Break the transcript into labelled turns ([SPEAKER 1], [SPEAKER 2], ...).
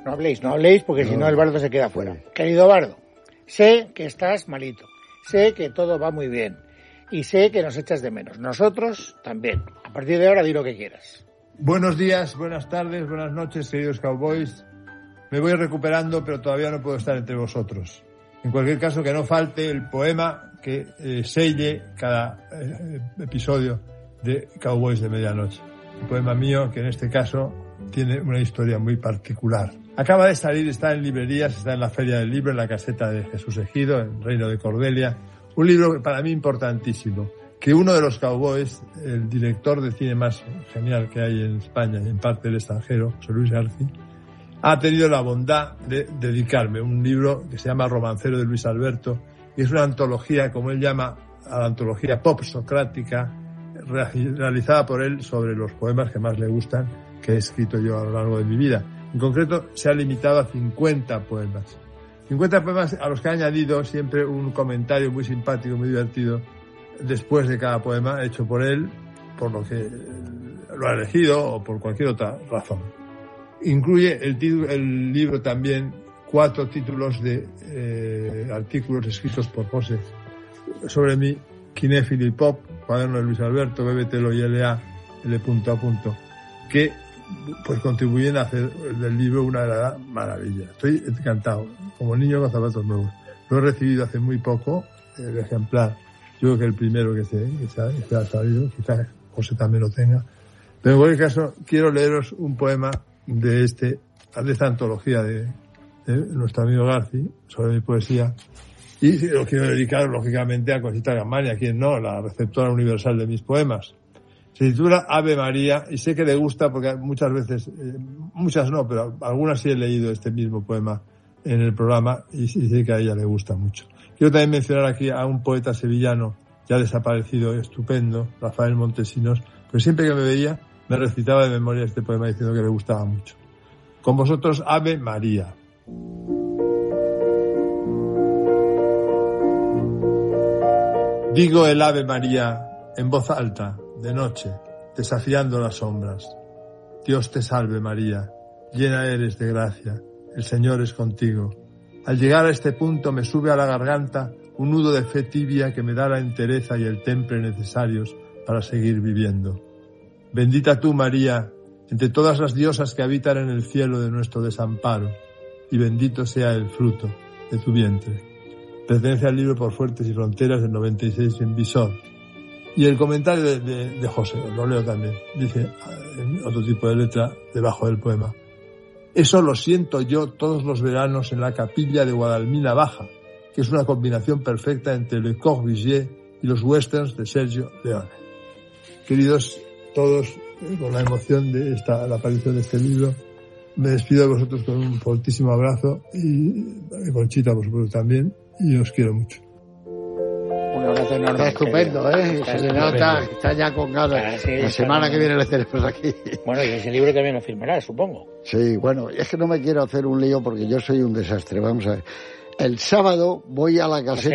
[SPEAKER 1] No habléis porque si no el bardo se queda fuera. Querido bardo, sé que estás malito, sé que todo va muy bien y sé que nos echas de menos. Nosotros también. A partir de ahora di lo que quieras.
[SPEAKER 2] Buenos días, buenas tardes, buenas noches, queridos cowboys. Me voy recuperando, pero todavía no puedo estar entre vosotros. En cualquier caso, que no falte el poema que selle cada episodio de Cowboys de Medianoche. Un poema mío que en este caso tiene una historia muy particular. Acaba de salir, está en librerías, está en la Feria del Libro, en la caseta de Jesús Ejido, en Reino de Cordelia. Un libro para mí importantísimo, que uno de los cowboys, el director de cine más genial que hay en España y en parte del extranjero, José Luis García, ha tenido la bondad de dedicarme un libro que se llama Romancero de Luis Alberto, y es una antología, como él llama, a la antología pop socrática, realizada por él sobre los poemas que más le gustan, que he escrito yo a lo largo de mi vida. En concreto, se ha limitado a 50 poemas. 50 poemas a los que ha añadido siempre un comentario muy simpático, muy divertido, después de cada poema hecho por él, por lo que lo ha elegido o por cualquier otra razón. Incluye el libro también 4 títulos de artículos escritos por José sobre mí, Cinéfilo y Pop, Cuaderno de Luis Alberto, Bébetelo y L.A., L.A., que pues contribuyen a hacer del libro una verdadera maravilla. Estoy encantado, como niño con zapatos nuevos. Lo he recibido hace muy poco, el ejemplar, yo creo que el primero que se ha salido, quizás José también lo tenga. Pero en cualquier caso, quiero leeros un poema de esta antología de nuestro amigo Garci, sobre mi poesía, y lo quiero dedicar, lógicamente, a Conchita Gambani, a quien no, la receptora universal de mis poemas. Se titula Ave María, y sé que le gusta porque muchas veces, muchas no, pero algunas sí he leído este mismo poema en el programa y sé que a ella le gusta mucho. Quiero también mencionar aquí a un poeta sevillano ya desaparecido, estupendo, Rafael Montesinos, pero siempre que me veía me recitaba de memoria este poema diciendo que le gustaba mucho. Con vosotros, Ave María. Digo el Ave María en voz alta, de noche, desafiando las sombras. Dios te salve María, llena eres de gracia, el Señor es contigo. Al llegar a este punto me sube a la garganta un nudo de fe tibia que me da la entereza y el temple necesarios para seguir viviendo. Bendita tú, María, entre todas las diosas que habitan en el cielo de nuestro desamparo, y bendito sea el fruto de tu vientre. Pertenece al libro Por Fuertes y Fronteras del 96 en Visor. Y el comentario de José, lo leo también, dice, en otro tipo de letra, debajo del poema. Eso lo siento yo todos los veranos en la capilla de Guadalmina Baja, que es una combinación perfecta entre Le Corbusier y los westerns de Sergio Leone. Queridos todos, con la emoción de la aparición de este libro, me despido de vosotros con un fortísimo abrazo y Conchita, por supuesto, también, y os quiero mucho.
[SPEAKER 1] Un abrazo enorme.
[SPEAKER 3] Está estupendo, se le nota, está ya con ganas. La semana que viene le tenemos aquí.
[SPEAKER 1] Bueno, y ese libro también lo firmará, supongo.
[SPEAKER 3] Sí, bueno, es que no me quiero hacer un lío porque yo soy un desastre. Vamos a ver. El sábado voy a la caseta